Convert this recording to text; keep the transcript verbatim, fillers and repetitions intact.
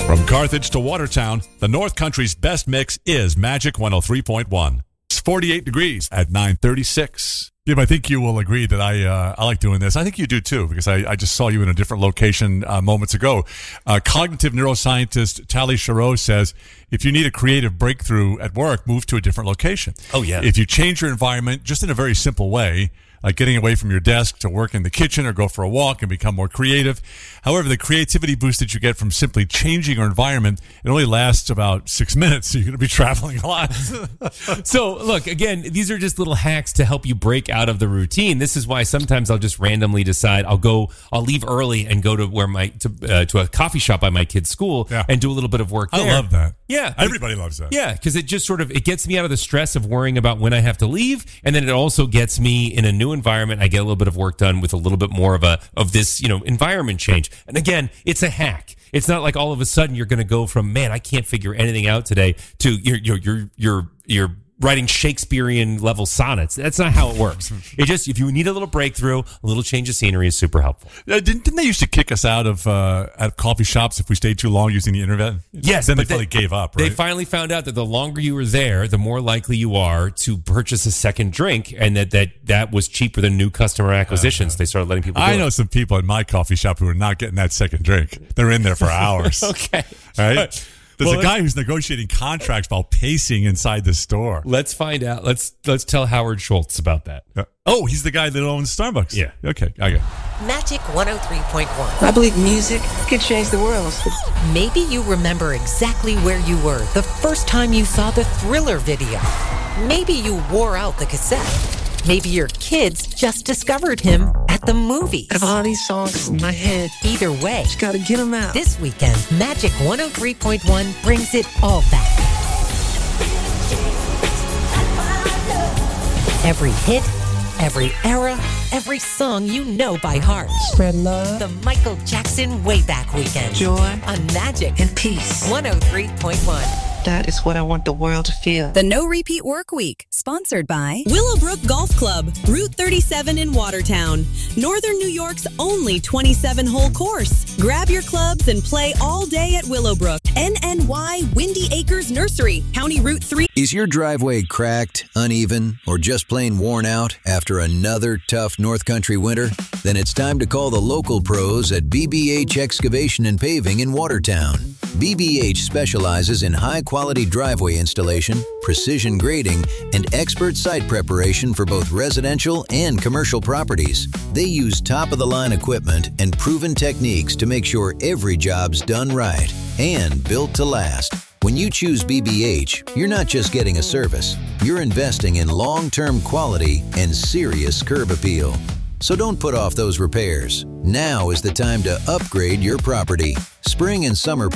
From Carthage to Watertown, the North Country's best mix is Magic one oh three point one. It's forty-eight degrees at nine thirty-six. Yeah, I think you will agree that I uh, I like doing this. I think you do too, because I, I just saw you in a different location uh, moments ago. Uh, cognitive neuroscientist Tali Sharot says, if you need a creative breakthrough at work, move to a different location. Oh, yeah. If you change your environment just in a very simple way, like getting away from your desk to work in the kitchen or go for a walk and become more creative. However, the creativity boost that you get from simply changing your environment, it only lasts about six minutes, so you're going to be traveling a lot. So, look, again, these are just little hacks to help you break out of the routine. This is why sometimes I'll just randomly decide I'll go, I'll leave early and go to where my to, uh, to a coffee shop by my kid's school Yeah. and do a little bit of work there. I love that. Yeah. Everybody loves that. Yeah, because it just sort of, it gets me out of the stress of worrying about when I have to leave, and then it also gets me in a new environment. I get a little bit of work done with a little bit more of a of this, you know, environment change. And again, it's a hack. It's not like all of a sudden you're going to go from, man, I can't figure anything out today, to you're you're you're you're you're writing Shakespearean level sonnets. That's not how it works. It just, if you need a little breakthrough, a little change of scenery is super helpful. Uh, didn't, didn't they used to kick us out of uh, out of coffee shops if we stayed too long using the internet? Yes, then they but finally gave up. Right? They finally found out that the longer you were there, the more likely you are to purchase a second drink, and that that, that was cheaper than new customer acquisitions. Uh, they started letting people do I know it. some people in my coffee shop who are not getting that second drink. They're in there for hours. Okay. Right? There's Well, a guy who's negotiating contracts while pacing inside the store. Let's find out. Let's let's tell Howard Schultz about that. Uh, oh, he's the guy that owns Starbucks. Yeah. Okay, I got it. Magic one oh three point one. I believe music can change the world. Maybe you remember exactly where you were the first time you saw the Thriller video. Maybe you wore out the cassette. Maybe your kids just discovered him at the movies. I have all these songs in my head. Either way, Just gotta get them out. this weekend, Magic one oh three point one brings it all back. Every hit, every era, every song you know by heart. Spread love, The Michael Jackson Wayback Weekend joy, on Magic and peace. one oh three point one. That is what I want the world to feel. The No Repeat Work Week, sponsored by Willowbrook Golf Club, Route thirty-seven in Watertown, Northern New York's only twenty-seven hole course. Grab your clubs and play all day at Willowbrook. N N Y Windy Acres Nursery, County Route three. Is your driveway cracked, uneven, or just plain worn out after another tough North Country winter? Then it's time to call the local pros at B B H Excavation and Paving in Watertown. B B H specializes in high-quality driveway installation, precision grading, and expert site preparation for both residential and commercial properties. They use top-of-the-line equipment and proven techniques to make sure every job's done right and built to last. When you choose B B H, you're not just getting a service. You're investing in long-term quality and serious curb appeal. So don't put off those repairs. Now is the time to upgrade your property. Spring and summer